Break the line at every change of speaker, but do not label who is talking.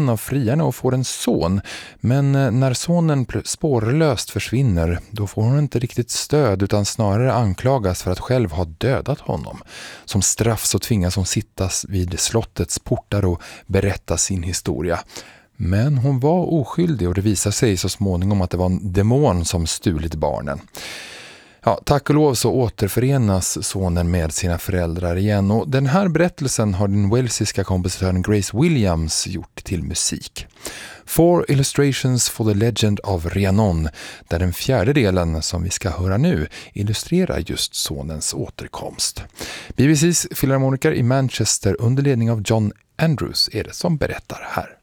en av friarna och får en son. Men när sonen spårlöst försvinner, då får hon inte riktigt stöd utan snarare anklagas för att själv ha dödat honom. Som straff så tvingas hon sitta vid slottets portar och berätta sin historia. Men hon var oskyldig och det visar sig så småningom att det var en demon som stulit barnen. Ja, tack och lov så återförenas sonen med sina föräldrar igen, och den här berättelsen har den walesiska kompositören Grace Williams gjort till musik. 4 Illustrations for the Legend of Rhiannon, där den fjärde delen som vi ska höra nu illustrerar just sonens återkomst. BBCs filharmoniker i Manchester under ledning av John Andrews är det som berättar här.